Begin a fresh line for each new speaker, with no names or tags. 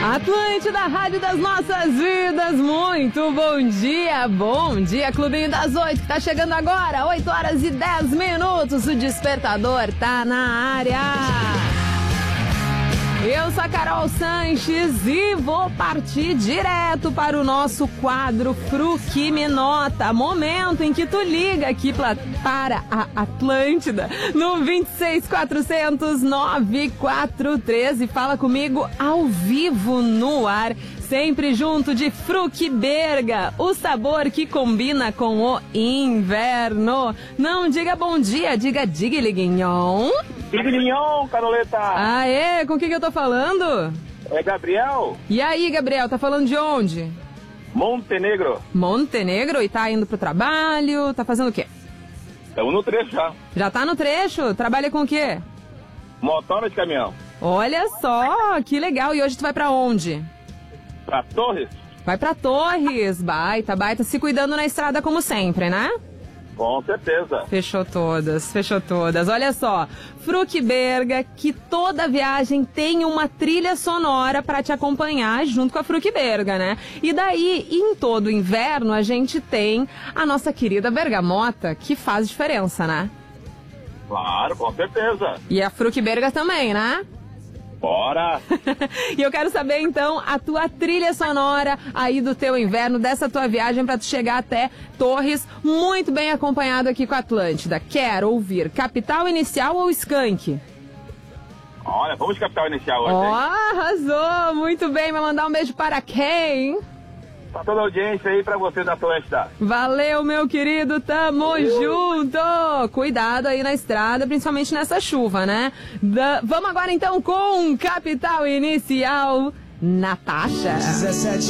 Atlântida, Rádio das Nossas Vidas, muito bom dia, Clubinho das 8, que tá chegando agora, 8h10, o despertador tá na área. Eu sou a Carol Sanches e vou partir direto para o nosso quadro Fru que me nota, momento em que tu liga aqui para a Atlântida no 26400-9413 e fala comigo ao vivo no ar, sempre junto de Fruc Berga, o sabor que combina com o inverno. Não diga bom dia, diga Diglignon.
Diglignon, Caroleta.
Aê, com quem que eu tô falando?
É Gabriel.
E aí, Gabriel, tá falando de onde?
Montenegro.
Montenegro? E tá indo pro trabalho? Tá fazendo o quê?
Estamos no trecho já.
Já tá no trecho? Trabalha com o quê?
Motora de caminhão.
Olha só, que legal. E hoje tu vai pra onde?
Pra Torres.
Vai pra Torres. Baita. Se cuidando na estrada como sempre, né?
Com certeza.
Fechou todas. Olha só, Fruc Berga, que toda viagem tem uma trilha sonora para te acompanhar junto com a Fruc Berga, né? E daí, em todo inverno, a gente tem a nossa querida bergamota, que faz diferença, né?
Claro, com certeza.
E a Fruc Berga também, né?
Bora!
E eu quero saber, então, a tua trilha sonora aí do teu inverno, dessa tua viagem pra tu chegar até Torres, muito bem acompanhado aqui com a Atlântida. Quer ouvir Capital Inicial ou Skank?
Olha, vamos de Capital Inicial hoje, hein?
Arrasou! Muito bem, vai mandar um beijo para quem?
Pra toda a audiência aí, pra você da Atlântida.
Valeu, meu querido, tamo junto! Cuidado aí na estrada, principalmente nessa chuva, né? Vamos agora então com Capital Inicial, Natasha.
17